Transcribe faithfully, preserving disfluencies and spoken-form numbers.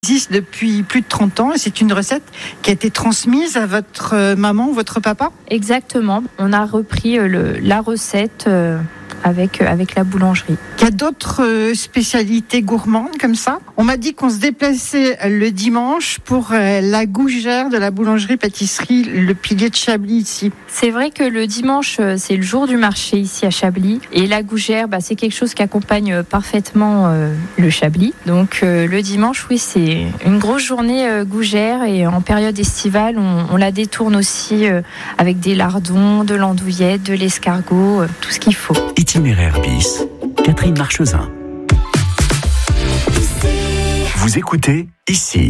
Existe depuis plus de trente ans et c'est une recette qui a été transmise à votre maman ou votre papa ? Exactement, on a repris le, la recette euh, avec, avec la boulangerie. Il y a d'autres spécialités gourmandes comme ça ? On m'a dit qu'on se déplaçait le dimanche pour la gougère de la boulangerie-pâtisserie Le Pilier de Chablis ici. C'est vrai que le dimanche, c'est le jour du marché ici à Chablis. Et la gougère, bah, c'est quelque chose qui accompagne parfaitement euh, le Chablis. Donc euh, le dimanche, oui, c'est une grosse journée euh, gougère. Et en période estivale, on, on la détourne aussi euh, avec des lardons, de l'andouillette, de l'escargot, euh, tout ce qu'il faut. Itinéraire bis, Catherine Marchesin. Vous écoutez ici.